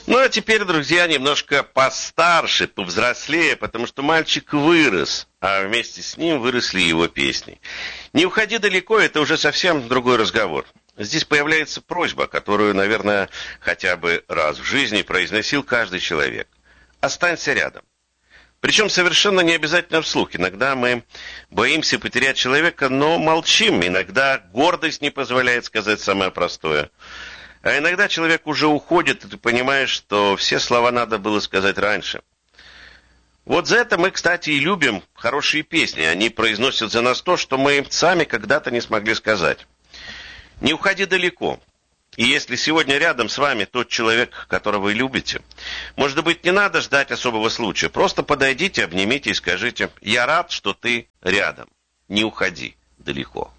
Ну, а теперь, друзья, немножко постарше, повзрослее, потому что мальчик вырос, а вместе с ним выросли его песни. «Не уходи далеко» — это уже совсем другой разговор. Здесь появляется просьба, которую, наверное, хотя бы раз в жизни произносил каждый человек. «Останься рядом». Причем совершенно не обязательно вслух. Иногда мы боимся потерять человека, но молчим. Иногда гордость не позволяет сказать самое простое. А иногда человек уже уходит, и ты понимаешь, что все слова надо было сказать раньше. Вот за это мы, кстати, и любим хорошие песни. Они произносят за нас то, что мы сами когда-то не смогли сказать. Не уходи далеко. И если сегодня рядом с вами тот человек, которого вы любите, может быть, не надо ждать особого случая. Просто подойдите, обнимите и скажите: «Я рад, что ты рядом. Не уходи далеко».